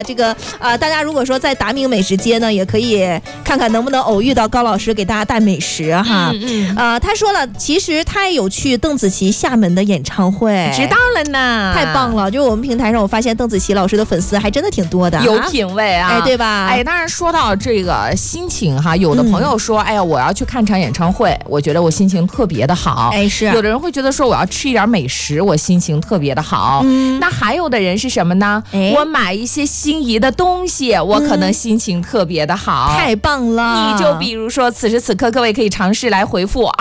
这个大家如果说在达明美食街呢，也可以看看能不能偶遇到高老师给大家带美食哈。他说了，其实他也有去邓紫棋厦门的演唱会， 知道了呢， 太棒了！就是我们平台上，我发现邓紫棋老师的粉丝还真的挺多的， 有品位啊， 对吧？ 当然说到这个心情哈，有的朋友说，哎呀，我要去看场演唱会，我觉得我心情特别的好。 是。 有的人会觉得说，我要吃一点美食，我心情特别的好。那还有的人是什么呢？我买一些心仪的东西，我可能心情特别的好。 太棒了！ 你就比如说，此时此刻，各位可以尝试来回复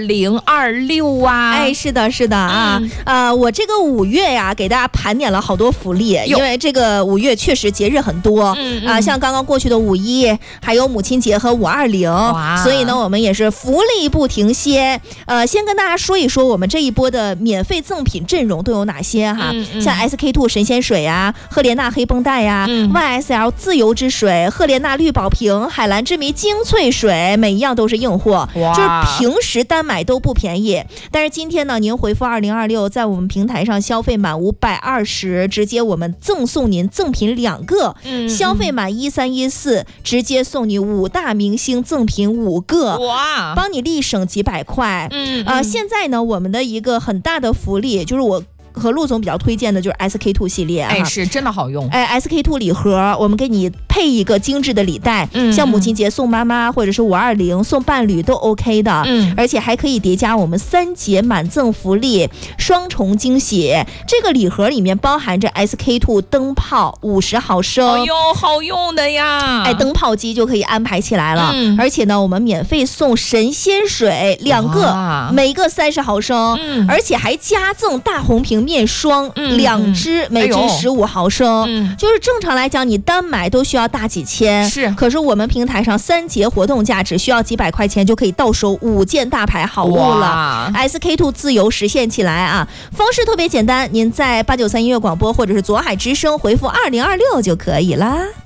2026啊。 是的，是的啊。我这个5月呀，给大家盘点了好多福利，因为这个5月确实节日很多像刚刚过去的5·1，还有母亲节和5·20，所以呢，我们也是福利不停歇。先跟大家说一说我们这一波的免费赠品阵容都有哪些哈？像 SK2 神仙水啊，赫莲娜黑绷带呀，YSL 自由之水，赫莲娜绿宝瓶，海蓝之谜精粹水，每一样都是硬货，就是平时单买都不便宜。但是今天呢，您回复2026，在我们平台上消费满520，直接我们赠送您赠品2个，消费满1314，直接送你5大明星赠品5个，哇，帮你立省几百块。现在呢，我们的一个很大的福利就是我和陆总比较推荐的就是 SK2 系列是真的好用。 SK2 礼盒，我们给你配一个精致的礼袋，像母亲节送妈妈或者是5·20送伴侣都 OK 的，而且还可以叠加我们3节满赠福利，双重惊喜。这个礼盒里面包含着 SK2 灯泡50毫升， 好用的呀！ 灯泡机就可以安排起来了，而且呢，我们免费送神仙水2个，每个30毫升，而且还加赠大红瓶面霜2支，每支15毫升，就是正常来讲，你单买都需要大几千，可是我们平台上3节活动价只需要几百块钱就可以到手5件大牌好物了。SK2 自由实现起来啊！方式特别简单，您在893音乐广播或者是左海之声回复2026就可以啦。